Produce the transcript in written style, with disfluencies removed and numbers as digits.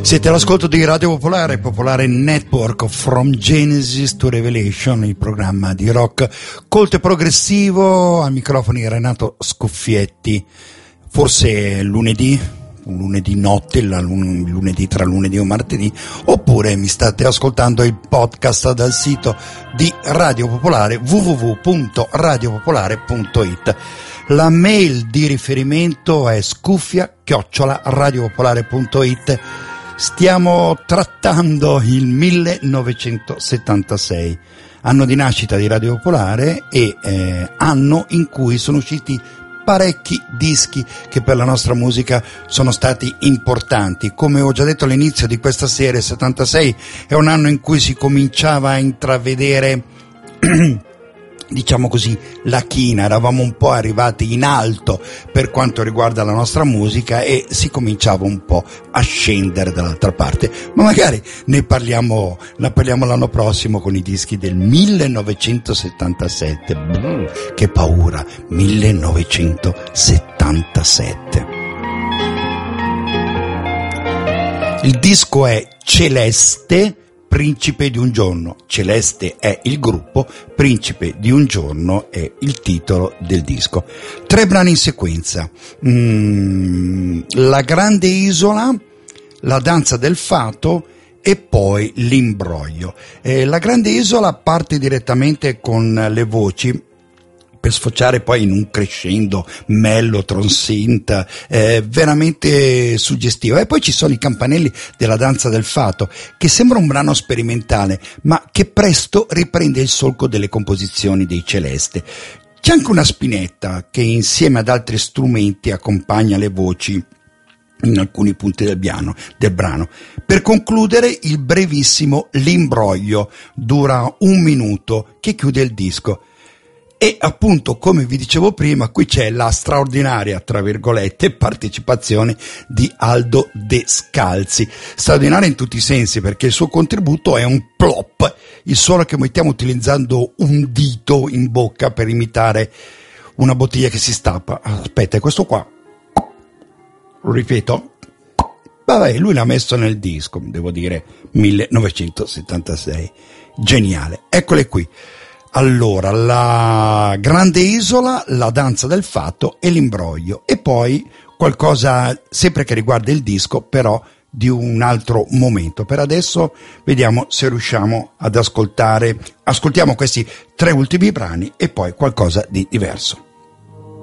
Siete all'ascolto di Radio Popolare, Popolare Network, From Genesis to Revelation, il programma di rock colto e progressivo. Al microfono Renato Scoffietti. Forse lunedì notte, lunedì tra lunedì o martedì, oppure mi state ascoltando il podcast dal sito di Radio Popolare, www.radiopopolare.it. La mail di riferimento è scuffia@radiopopolare.it. Stiamo trattando il 1976, anno di nascita di Radio Popolare e anno in cui sono usciti parecchi dischi che per la nostra musica sono stati importanti. Come ho già detto all'inizio di questa serie, 76 è un anno in cui si cominciava a intravedere diciamo così la china, eravamo un po' arrivati in alto per quanto riguarda la nostra musica e si cominciava un po' a scendere dall'altra parte, ma magari ne parliamo l'anno prossimo con i dischi del 1977. Che paura, 1977. Il disco è Celeste, Principe di un giorno. Celeste è il gruppo, Principe di un giorno è il titolo del disco. 3 brani in sequenza: La grande isola, La danza del fato e poi L'imbroglio. La grande isola parte direttamente con le voci per sfociare poi in un crescendo mellotron synth veramente suggestivo. E poi ci sono i campanelli della danza del fato, che sembra un brano sperimentale ma che presto riprende il solco delle composizioni dei Celeste. C'è anche una spinetta che insieme ad altri strumenti accompagna le voci in alcuni punti del brano. Per concludere, il brevissimo L'imbroglio dura 1 minuto, che chiude il disco. E appunto, come vi dicevo prima, qui c'è la straordinaria, tra virgolette, partecipazione di Aldo De Scalzi. Straordinaria in tutti i sensi, perché il suo contributo è un plop, il suono che mettiamo utilizzando un dito in bocca per imitare una bottiglia che si stappa. Aspetta, è questo qua. Lo ripeto. Vabbè, lui l'ha messo nel disco, devo dire, 1976. Geniale. Eccole qui. Allora, La grande isola, La danza del fato e L'imbroglio, e poi qualcosa sempre che riguarda il disco, però di un altro momento. Per adesso vediamo se riusciamo ad ascoltiamo questi 3 ultimi brani e poi qualcosa di diverso.